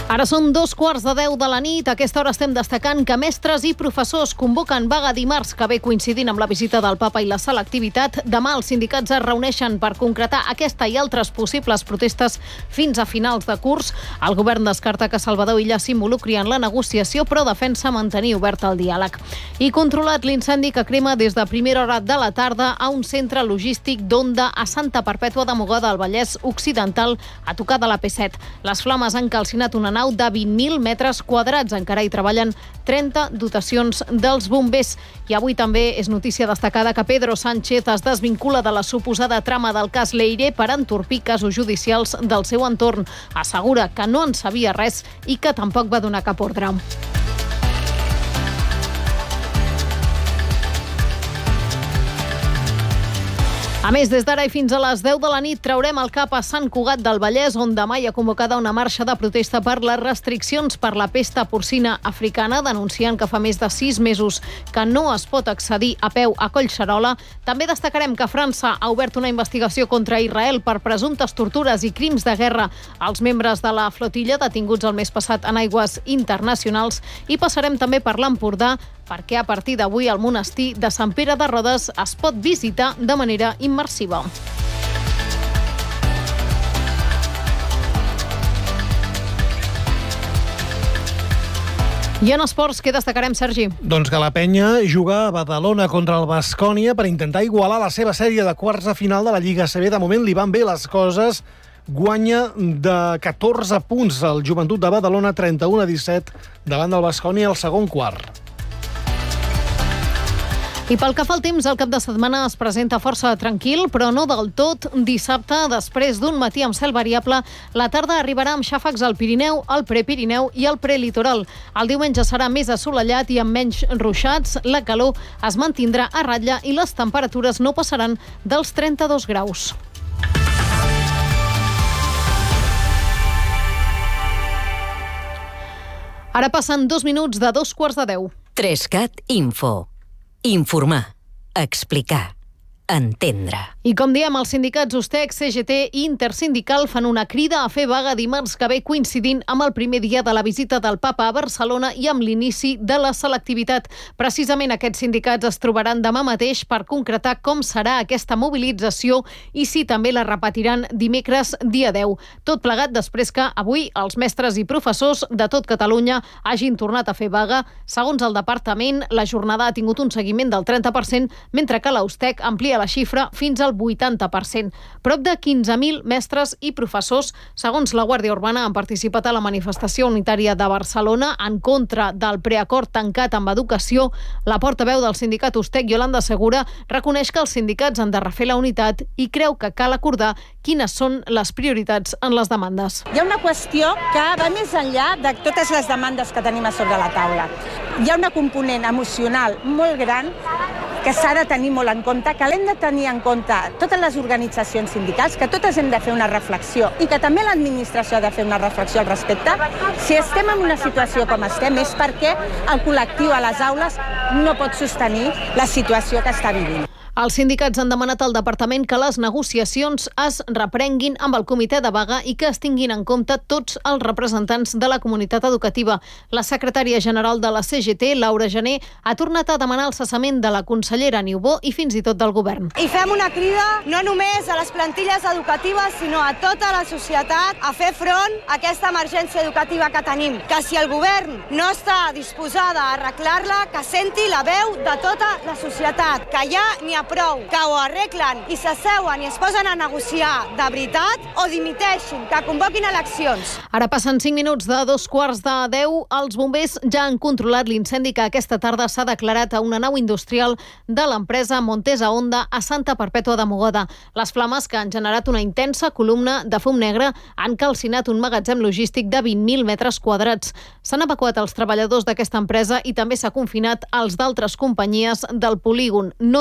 Ara són 2:15 de la nit. A aquesta hora estem destacant que mestres i professors convoquen vaga dimarts que ve coincidint amb la visita del papa i la selectivitat. Demà els sindicats es reuneixen per concretar aquesta i altres possibles protestes fins a finals de curs. El govern descarta que Salvador Illa s'involucri en la negociació, però defensa mantenir obert el diàleg. I controlat l'incendi que crema des de primera hora de la tarda a un centre logístic d'Onda a Santa Perpètua de Mogoda, al Vallès Occidental, a tocar de la P7. Les flames han calcinat una nau de 20.000 metres quadrats. Encara hi treballen 30 dotacions dels bombers. I avui també és notícia destacada que Pedro Sánchez es desvincula de la suposada trama del cas Leire per entorpir casos judicials del seu entorn. Assegura que no en sabia res i que tampoc va donar cap ordre. A més, des d'ara i fins a les 10 de la nit traurem el cap a Sant Cugat del Vallès, on demà hi ha convocada una marxa de protesta per les restriccions per la pesta porcina africana, denunciant que fa més de 6 mesos que no es pot accedir a peu a Collserola. També destacarem que França ha obert una investigació contra Israel per presumptes tortures i crims de guerra als membres de la flotilla detinguts el mes passat en aigües internacionals. I passarem també per l'Empordà, perquè a partir d'avui el monestir de Sant Pere de Rodes es pot visitar de manera immersiva. I en esports, què destacarem, Sergi? Doncs que la penya juga a Badalona contra el Baskonia per intentar igualar la seva sèrie de quarts de final de la Lliga ACB. De moment li van bé les coses. Guanya de 14 punts el Joventut de Badalona, 31-17, davant del Baskonia al segon quart. I pel que fa al temps, el cap de setmana es presenta força tranquil, però no del tot. Dissabte, després d'un matí amb cel variable, la tarda arribarà amb xàfecs al Pirineu, al Prepirineu i al Prelitoral. El diumenge serà més assolellat i amb menys ruixats. La calor es mantindrà a ratlla i les temperatures no passaran dels 32 graus. Ara passen 2 minuts de 2:15. 3CAT Info. Informar, explicar, entendre. I com diem, els sindicats USTEC, CGT i Intersindical fan una crida a fer vaga dimarts que ve coincidint amb el primer dia de la visita del papa a Barcelona i amb l'inici de la selectivitat. Precisament aquests sindicats es trobaran demà mateix per concretar com serà aquesta mobilització i si també la repetiran dimecres dia 10. Tot plegat després que avui els mestres i professors de tot Catalunya hagin tornat a fer vaga. Segons el departament, la jornada ha tingut un seguiment del 30%, mentre que la USTEC amplia la xifra fins al 80%. Prop de 15.000 mestres i professors, segons la Guàrdia Urbana, han participat a la manifestació unitària de Barcelona en contra del preacord tancat amb educació. La portaveu del sindicat USTEC, Yolanda Segura, reconeix que els sindicats han de refer la unitat i creu que cal acordar quines són les prioritats en les demandes. Hi ha una qüestió que va més enllà de totes les demandes que tenim a sobre la taula. Hi ha una component emocional molt gran que s'ha de tenir molt en compte, que l'hem de tenir en compte totes les organitzacions sindicals, que totes hem de fer una reflexió i que també l'administració ha de fer una reflexió al respecte. Si estem en una situació com estem és perquè el col·lectiu a les aules no pot sostenir la situació que està vivint. Els sindicats han demanat al departament que les negociacions es reprenguin amb el comitè de vaga i que es tinguin en compte tots els representants de la comunitat educativa. La secretària general de la CGT, Laura Gené, ha tornat a demanar el cessament de la consellera Niubó i fins i tot del govern. I fem una crida no només a les plantilles educatives, sinó a tota la societat a fer front a aquesta emergència educativa que tenim. Que si el govern no està disposada a arreglar-la, que senti la veu de tota la societat, que ja n'hi ha prou, que ho arreglen i s'asseuen i es posen a negociar de veritat o dimiteixin, que convoquin eleccions. Ara passen 5 minuts de 2:15. Els bombers ja han controlat l'incendi que aquesta tarda s'ha declarat a una nau industrial de l'empresa Montesa Honda a Santa Perpètua de Mogoda. Les flames, que han generat una intensa columna de fum negre, han calcinat un magatzem logístic de 20.000 metres quadrats. S'han evacuat els treballadors d'aquesta empresa i també s'ha confinat els d'altres companyies del polígon. No hi ha hagut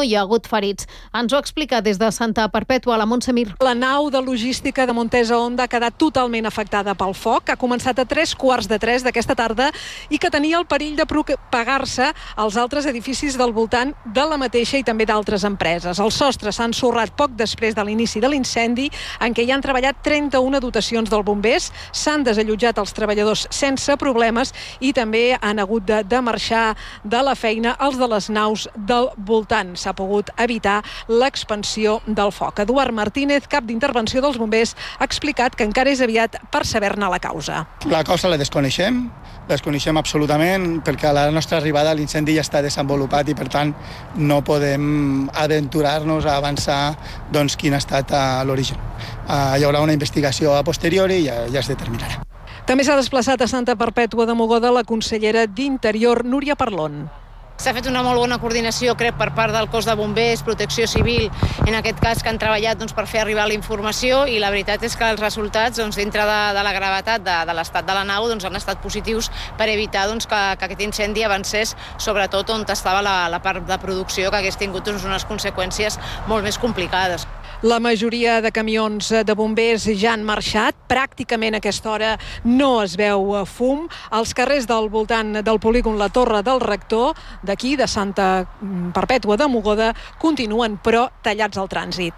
ferits. Ens ho explica des de Santa Perpètua la Montse Mir. La nau de logística de Montesa Honda ha quedat totalment afectada pel foc. Ha començat a 3:15 d'aquesta tarda i que tenia el perill de propagar-se als altres edificis del voltant de la mateixa i també d'altres empreses. Els sostres s'han ensorrat poc després de l'inici de l'incendi, en què hi han treballat 31 dotacions dels bombers. S'han desallotjat els treballadors sense problemes i també han hagut de marxar de la feina els de les naus del voltant. S'ha pogut evitar l'expansió del foc. Eduard Martínez, cap d'intervenció dels bombers, ha explicat que encara és aviat per saber-ne la causa. La causa la desconeixem absolutament, perquè a la nostra arribada l'incendi ja està desenvolupat i per tant no podem aventurar-nos a avançar quin ha estat l'origen. Hi haurà una investigació a posteriori i ja es determinarà. També s'ha desplaçat a Santa Perpètua de Mogoda la consellera d'Interior, Núria Parlon. S'ha fet una molt bona coordinació, crec, per part del cos de bombers, protecció civil, en aquest cas, que han treballat per fer arribar la informació, i la veritat és que els resultats, dintre de la gravetat de l'estat de la nau, han estat positius per evitar que aquest incendi avancés, sobretot on estava la part de producció, que hagués tingut unes conseqüències molt més complicades. La majoria de camions de bombers ja han marxat. Pràcticament a aquesta hora no es veu fum. Els carrers del voltant del polígon La Torre del Rector, d'aquí, de Santa Perpètua de Mogoda, continuen, però, tallats al trànsit.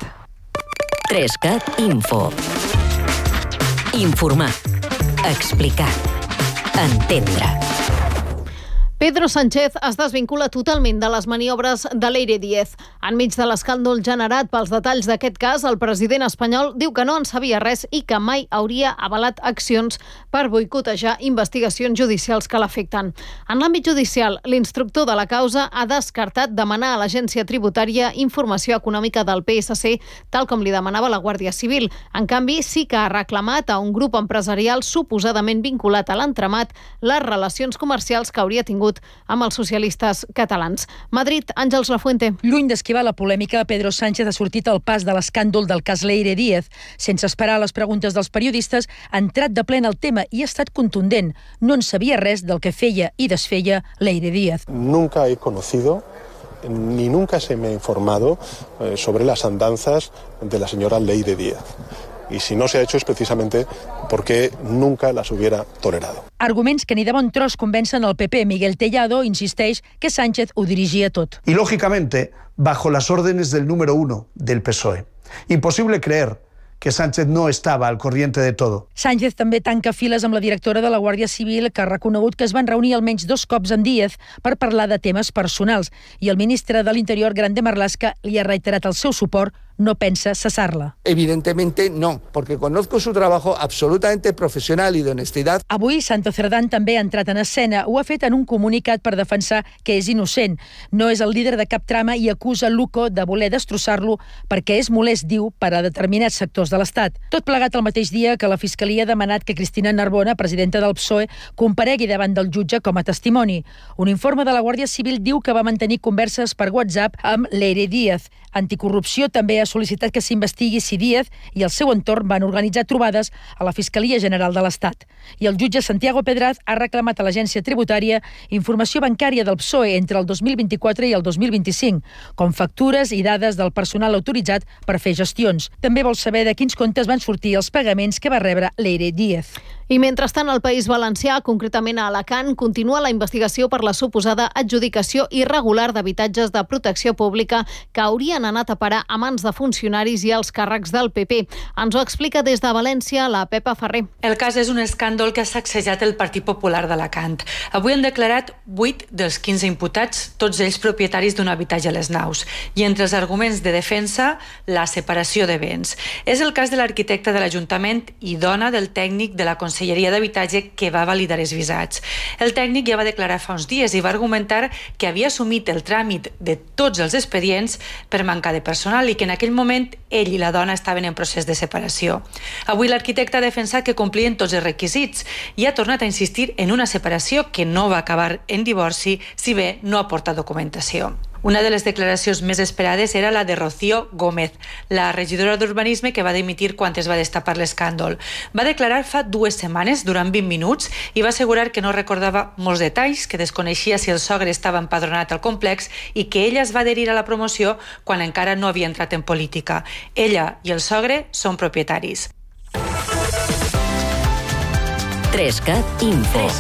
3CAT Info. Informar. Explicar. Entendre. Pedro Sánchez es desvincula totalment de les maniobres de Leire Díez. Enmig de l'escàndol generat pels detalls d'aquest cas, el president espanyol diu que no en sabia res i que mai hauria avalat accions per boicotejar investigacions judicials que l'afecten. En l'àmbit judicial, l'instructor de la causa ha descartat demanar a l'Agència Tributària informació econòmica del PSC, tal com li demanava la Guàrdia Civil. En canvi, sí que ha reclamat a un grup empresarial suposadament vinculat a l'entramat les relacions comercials que hauria tingut amb els socialistes catalans. Madrid, Àngels Lafuente. Lluny d'esquivar la polèmica, Pedro Sánchez ha sortit al pas de l'escàndol del cas Leire Díez. Sense esperar les preguntes dels periodistes, ha entrat de ple en el tema i ha estat contundent. No en sabia res del que feia i desfeia Leire Díez. Nunca he conocido ni nunca se me ha informado sobre las andanzas de la señora Leire Díez. Y si no se ha hecho es precisamente porque nunca las hubiera tolerado. Arguments que ni de bon tros convencen el PP. Miguel Tellado insisteix que Sánchez ho dirigia tot. Y lógicamente, bajo las órdenes del número 1 del PSOE. Imposible creer que Sánchez no estava al corriente de todo. Sánchez també tanca files amb la directora de la Guàrdia Civil, que ha reconegut que es van reunir almenys 2 cops amb Díez per parlar de temes personals, i el ministre de l'Interior, Grande Marlaska, li ha reiterat el seu suport. No pensa cesar-la. Evidentemente no, porque conozco su trabajo absolutamente profesional y de honestidad. Avui, Santo Cerdán també ha entrat en escena. Ho ha fet en un comunicat per defensar que és innocent. No és el líder de cap trama i acusa Luco de voler destrossar-lo perquè és molest, diu, per a determinats sectors de l'Estat. Tot plegat el mateix dia que la Fiscalia ha demanat que Cristina Narbona, presidenta del PSOE, comparegui davant del jutge com a testimoni. Un informe de la Guàrdia Civil diu que va mantenir converses per WhatsApp amb Leire Díez. Anticorrupció també ha sol·licitat que s'investigui si Díez i el seu entorn van organitzar trobades a la Fiscalia General de l'Estat. I el jutge Santiago Pedraz ha reclamat a l'Agència Tributària informació bancària del PSOE entre el 2024 i el 2025, com factures i dades del personal autoritzat per fer gestions. També vol saber de quins comptes van sortir els pagaments que va rebre Leire Díez. I mentrestant, al País Valencià, concretament a Alacant, continua la investigació per la suposada adjudicació irregular d'habitatges de protecció pública que haurien anat a parar a mans de funcionaris i als càrrecs del PP. Ens ho explica des de València la Pepa Ferrer. El cas és un escàndol que ha sacsejat el Partit Popular d'Alacant. Avui han declarat 8 dels 15 imputats, tots ells propietaris d'un habitatge a les naus. I entre els arguments de defensa, la separació de béns. És el cas de l'arquitecte de l'Ajuntament i dona del tècnic de la Conselleria d'Habitatge que va validar els visats. El tècnic ja va declarar fa uns dies i va argumentar que havia assumit el tràmit de tots els expedients per manca de personal i que en aquell moment ell i la dona estaven en procés de separació. Avui l'arquitecte ha defensat que complien tots els requisits i ha tornat a insistir en una separació que no va acabar en divorci, si bé no aporta documentació. Una de les declaracions més esperades era la de Rocío Gómez, la regidora d'Urbanisme que va dimitir quan es va destapar l'escàndol. Va declarar fa 2 setmanes, durant 20 minuts, i va assegurar que no recordava molts detalls, que desconeixia si el sogre estava empadronat al complex i que ella es va adherir a la promoció quan encara no havia entrat en política. Ella i el sogre són propietaris. 3CAT Info.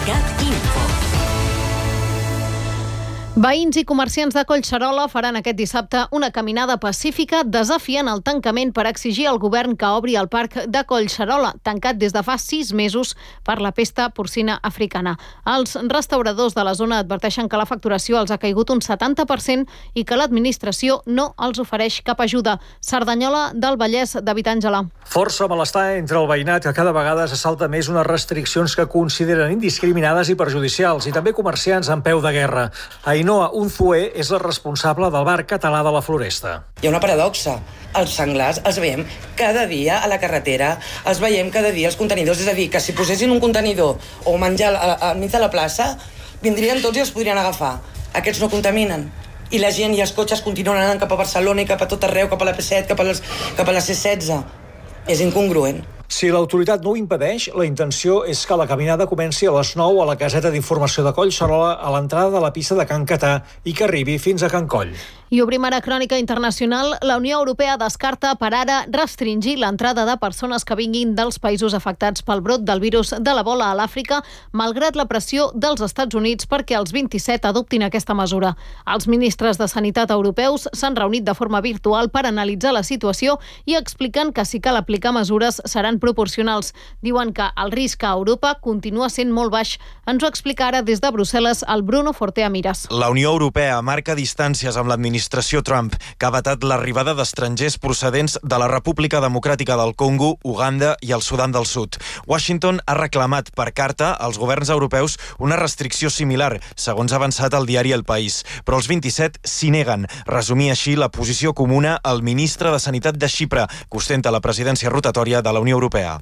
Veïns i comerciants de Collserola faran aquest dissabte una caminada pacífica desafiant el tancament per exigir al govern que obri el parc de Collserola, tancat des de fa 6 mesos per la pesta porcina africana. Els restauradors de la zona adverteixen que la facturació els ha caigut un 70% i que l'administració no els ofereix cap ajuda. Cerdanyola del Vallès, David Àngela. Força malestar entre el veïnat, que cada vegada se salta més unes restriccions que consideren indiscriminades i perjudicials, i també comerciants en peu de guerra. Ainhoa Unzué és la responsable del bar català de la Floresta. Hi ha una paradoxa. Els senglars els veiem cada dia a la carretera, els veiem cada dia als contenidors. És a dir, que si posessin un contenidor o menjar al mig de la plaça, vindrien tots i els podrien agafar. Aquests no contaminen. I la gent i els cotxes continuen anant cap a Barcelona i cap a tot arreu, cap a la P7, cap a la C16. És incongruent. Si l'autoritat no ho impedeix, la intenció és que la caminada comenci a les 9 a la caseta d'informació de Collserola, a l'entrada de la pista de Can Catà, i que arribi fins a Can Coll. I obrim ara crònica internacional. La Unió Europea descarta per ara restringir l'entrada de persones que vinguin dels països afectats pel brot del virus de l'Ebola a l'Àfrica, malgrat la pressió dels Estats Units perquè els 27 adoptin aquesta mesura. Els ministres de Sanitat europeus s'han reunit de forma virtual per analitzar la situació i expliquen que si cal aplicar mesures seran proporcionals. Diuen que el risc a Europa continua sent molt baix. Ens ho explica ara des de Brussel·les el Bruno Fortea Miras. La Unió Europea marca distàncies amb l'administració Trump, que ha vetat l'arribada d'estrangers procedents de la República Democràtica del Congo, Uganda i el Sudan del Sud. Washington ha reclamat per carta als governs europeus una restricció similar, segons ha avançat el diari El País. Però els 27 s'hi neguen. Resumia així la posició comuna el ministre de Sanitat de Xipre, que ostenta la presidència rotatòria de la Unió Europea.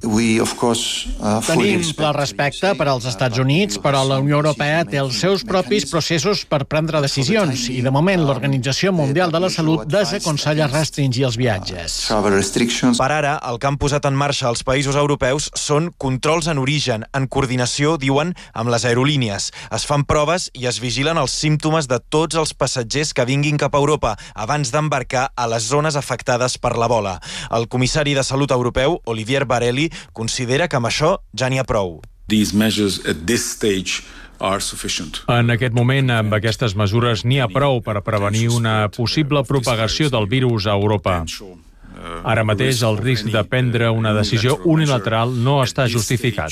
Tenim ple respecte per als Estats Units, però la Unió Europea té els seus propis processos per prendre decisions i, de moment, l'Organització Mundial de la Salut desaconsella restringir els viatges. Per ara, el que han posat en marxa els països europeus són controls en origen, en coordinació, diuen, amb les aerolínies. Es fan proves i es vigilen els símptomes de tots els passatgers que vinguin cap a Europa abans d'embarcar a les zones afectades per l'Ebola. El comissari de Salut europeu, Olivier Varelli, considera que amb això ja n'hi ha prou. En aquest moment, amb aquestes mesures, n'hi ha prou per prevenir una possible propagació del virus a Europa. Ara mateix, el risc de prendre una decisió unilateral no està justificat.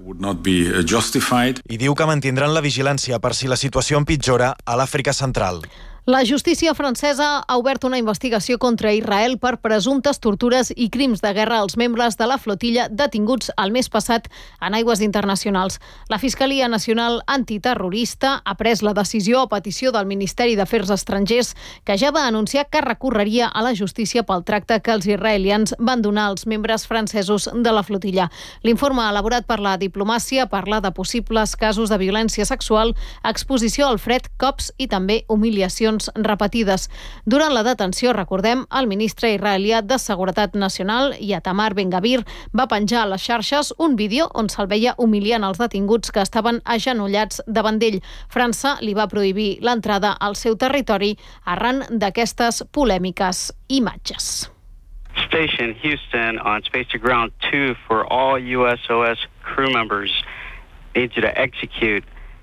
I diu que mantindran la vigilància per si la situació empitjora a l'Àfrica Central. La justícia francesa ha obert una investigació contra Israel per presumptes tortures i crims de guerra als membres de la flotilla detinguts el mes passat en aigües internacionals. La Fiscalia Nacional Antiterrorista ha pres la decisió a petició del Ministeri d'Afers Estrangers, que ja va anunciar que recorreria a la justícia pel tracte que els israelians van donar als membres francesos de la flotilla. L'informe elaborat per la diplomàcia parla de possibles casos de violència sexual, exposició al fred, cops i també humiliacions repetides. Durant la detenció, recordem, el ministre israelià de Seguretat Nacional, Itamar Ben-Gvir, va penjar a les xarxes un vídeo on se'l veia humiliant els detinguts que estaven agenollats davant d'ell. França li va prohibir l'entrada al seu territori arran d'aquestes polèmiques imatges. Station Houston on Space to Ground 2 for all USOS crew members. Need you to execute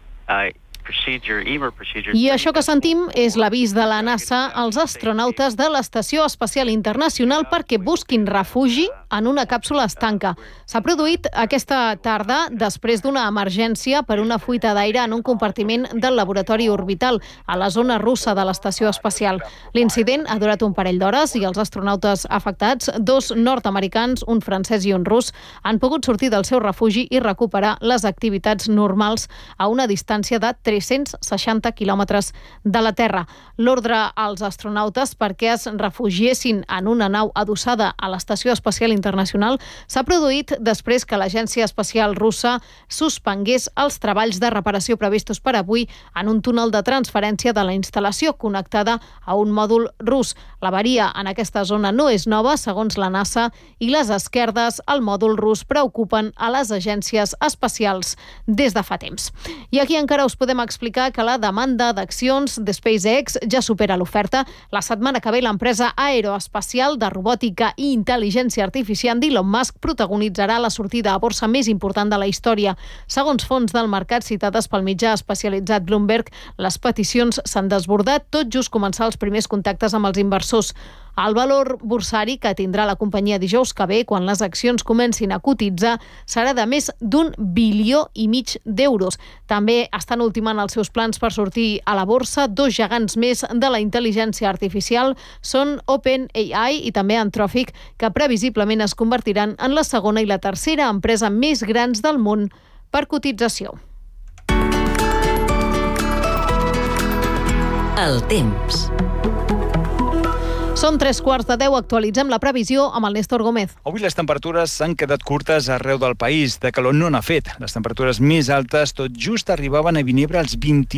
I això que sentim és l'avís de la NASA als astronautes de l'Estació Espacial Internacional perquè busquin refugi en una càpsula estanca. S'ha produït aquesta tarda després d'una emergència per una fuita d'aire en un compartiment del laboratori orbital a la zona russa de l'estació espacial. L'incident ha durat un parell d'hores i els astronautes afectats, 2 nord-americans, un francès i un rus, han pogut sortir del seu refugi i recuperar les activitats normals a una distància de 360 quilòmetres de la Terra. L'ordre als astronautes perquè es refugiessin en una nau adossada a l'Estació Espacial internacional s'ha produït després que l'Agència Espacial Russa suspengués els treballs de reparació previstos per avui en un túnel de transferència de la instal·lació connectada a un mòdul rus. L'avaria en aquesta zona no és nova, segons la NASA, i les esquerdes al mòdul rus preocupen a les agències espacials des de fa temps. I aquí encara us podem explicar que la demanda d'accions de SpaceX ja supera l'oferta. La setmana que ve l'empresa aeroespacial de robòtica i intel·ligència artificial d'Elon Musk protagonitzarà la sortida a borsa més important de la història. Segons fonts del mercat citades pel mitjà especialitzat Bloomberg, les peticions s'han desbordat tot just començar els primers contactes amb els inversors. El valor borsari que tindrà la companyia dijous que ve, quan les accions comencin a cotitzar, serà de més d'1,5 bilió d'euros. També estan ultimant els seus plans per sortir a la borsa. Dos gegants més de la intel·ligència artificial són OpenAI i també Anthropic, que previsiblement es convertiran en la segona i la tercera empresa més grans del món per cotització. El temps. Són 3:15, actualitzem la previsió amb el Néstor Gómez. Avui les temperatures s'han quedat curtes arreu del país. De calor no n'ha fet. Les temperatures més altes tot just arribaven a Vinebre als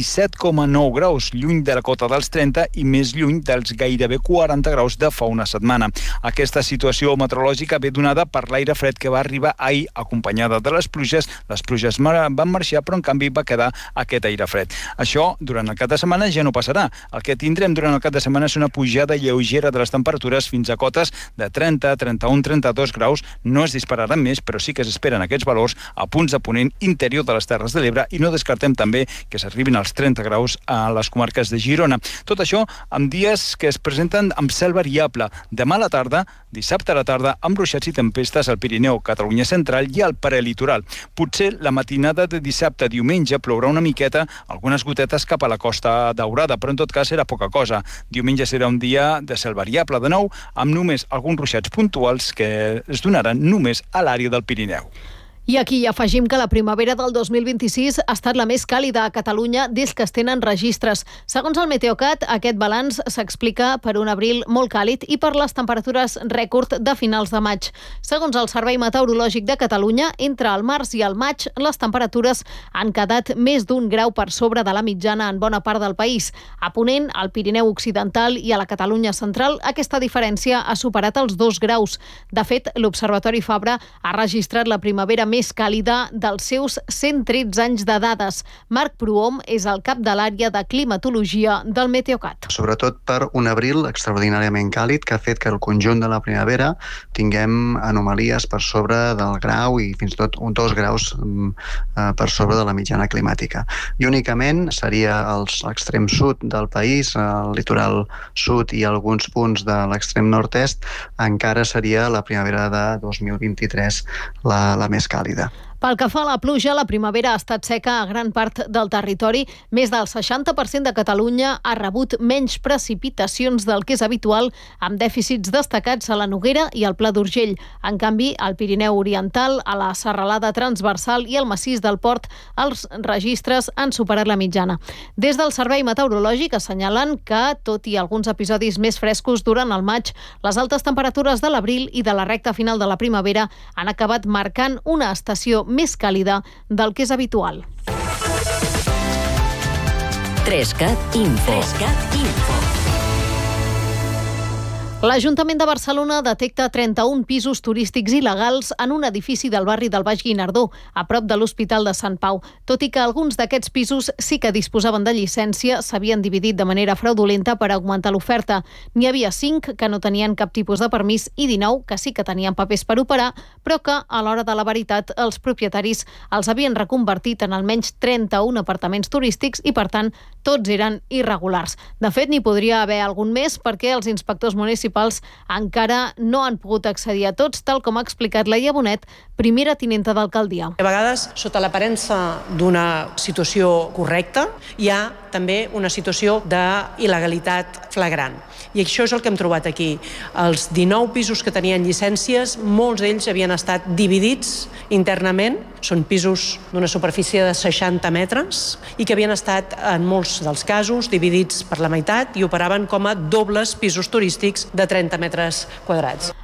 27,9 graus, lluny de la cota dels 30 i més lluny dels gairebé 40 graus de fa una setmana. Aquesta situació meteorològica ve donada per l'aire fred que va arribar ahir acompanyada de les pluges. Les pluges van marxar, però en canvi va quedar aquest aire fred. Això durant el cap de setmana ja no passarà. El que tindrem durant el cap de setmana és una pujada lleugera de les temperatures fins a cotes de 30, 31, 32 graus. No es dispararan més, però sí que s'esperen aquests valors a punts de ponent interior de les Terres de l'Ebre i no descartem també que s'arribin als 30 graus a les comarques de Girona. Tot això amb dies que es presenten amb cel variable. Demà a la tarda, dissabte a la tarda, amb ruixats i tempestes al Pirineu, Catalunya central i al prelitoral. Potser la matinada de dissabte a diumenge plourà una miqueta, algunes gotetes cap a la Costa Daurada, però en tot cas serà poca cosa. Diumenge serà un dia de cel variable de nou, amb només alguns ruixats puntuals que es donaran només a l'àrea del Pirineu. I aquí hi afegim que la primavera del 2026 ha estat la més càlida a Catalunya des que es tenen registres. Segons el Meteocat, aquest balanç s'explica per un abril molt càlid i per les temperatures rècord de finals de maig. Segons el Servei Meteorològic de Catalunya, entre el març i el maig les temperatures han quedat més d'1 grau per sobre de la mitjana en bona part del país. A Ponent, al Pirineu Occidental i a la Catalunya central, aquesta diferència ha superat els 2 graus. De fet, l'Observatori Fabra ha registrat la primavera més càlida dels seus 113 anys de dades. Marc Prohom és el cap de l'àrea de climatologia del Meteocat. Sobretot per un abril extraordinàriament càlid que ha fet que el conjunt de la primavera tinguem anomalies per sobre del grau i fins i tot 2 graus per sobre de la mitjana climàtica. I únicament seria l'extrem sud del país, el litoral sud i alguns punts de l'extrem nord-est, encara seria la primavera de 2023 la més càlida. Pel que fa a la pluja, la primavera ha estat seca a gran part del territori. Més del 60% de Catalunya ha rebut menys precipitacions del que és habitual, amb dèficits destacats a la Noguera i al Pla d'Urgell. En canvi, al Pirineu Oriental, a la Serralada Transversal i al Massís del Port, els registres han superat la mitjana. Des del Servei Meteorològic assenyalen que, tot i alguns episodis més frescos durant el maig, les altes temperatures de l'abril i de la recta final de la primavera han acabat marcant una estació més càlida del que és habitual. 3CAT Info. L'Ajuntament de Barcelona detecta 31 pisos turístics il·legals en un edifici del barri del Baix Guinardó, a prop de l'Hospital de Sant Pau. Tot i que alguns d'aquests pisos sí que disposaven de llicència, s'havien dividit de manera fraudulenta per augmentar l'oferta. N'hi havia 5 que no tenien cap tipus de permís i 19 que sí que tenien papers per operar, però que, a l'hora de la veritat, els propietaris els havien reconvertit en almenys 31 apartaments turístics i, per tant, tots eren irregulars. De fet, n'hi podria haver algun més perquè els inspectors municipals encara no han pogut accedir a tots, tal com ha explicat Laia Bonet, primera tinenta d'alcaldia. A vegades, sota l'aparença d'una situació correcta, hi ha també una situació d'il·legalitat flagrant. I això és el que hem trobat aquí. Els 19 pisos que tenien llicències, molts d'ells havien estat dividits internament. Són pisos d'una superfície de 60 metres i que havien estat, en molts dels casos, dividits per la meitat i operaven com a dobles pisos turístics de 30 metres quadrats.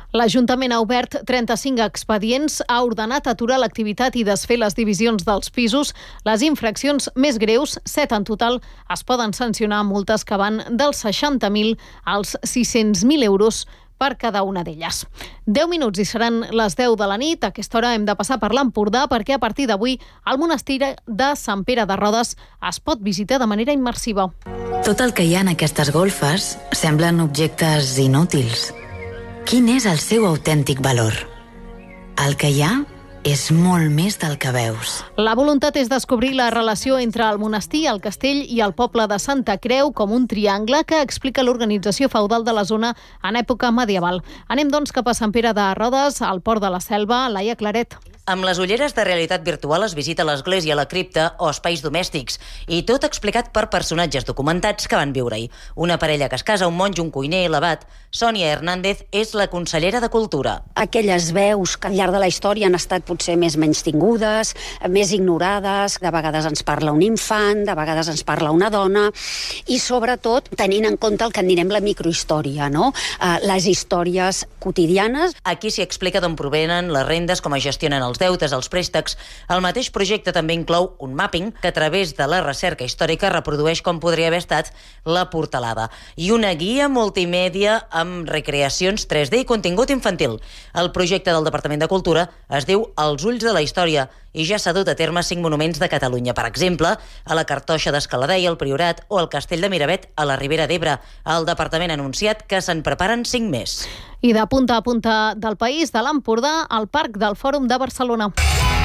L'Ajuntament ha obert 35 expedients, ha ordenat aturar l'activitat i desfer les divisions dels pisos. Les infraccions més greus, 7 en total, es poden sancionar amb multes que van dels 60.000 als 600.000 euros per cada una d'elles. 10 minuts i seran les 10 de la nit. A aquesta hora hem de passar per l'Empordà perquè a partir d'avui el monestir de Sant Pere de Rodes es pot visitar de manera immersiva. Tot el que hi ha en aquestes golfes semblen objectes inútils. Quin és el seu autèntic valor? El que hi ha és molt més del que veus. La voluntat és descobrir la relació entre el monestir, el castell i el poble de Santa Creu com un triangle que explica l'organització feudal de la zona en època medieval. Anem, doncs, cap a Sant Pere de Rodes, al Port de la Selva. Laia Claret. Amb les ulleres de realitat virtual es visita l'església, la cripta o espais domèstics, i tot explicat per personatges documentats que van viure-hi. Una parella que es casa, un monjo, un cuiner i l'abat. Sònia Hernández és la consellera de Cultura. Aquelles veus que al llarg de la història han estat potser més menystingudes, més ignorades, de vegades ens parla un infant, de vegades ens parla una dona, i sobretot tenint en compte el que en direm la microhistòria, no? Les històries quotidianes. Aquí s'hi explica d'on provenen les rendes, com es gestionen els deutes, els préstecs. El mateix projecte també inclou un mapping que a través de la recerca històrica reprodueix com podria haver estat la portalada. I una guia multimèdia amb recreacions 3D i contingut infantil. El projecte del Departament de Cultura es diu Els ulls de la història i ja s'ha dut a terme 5 monuments de Catalunya. Per exemple, a la Cartoixa d'Escaladei, al Priorat o al Castell de Miravet a la Ribera d'Ebre. El departament ha anunciat que se'n preparen 5 més. I de punta a punta del país, de l'Empordà, al Parc del Fòrum de Barcelona.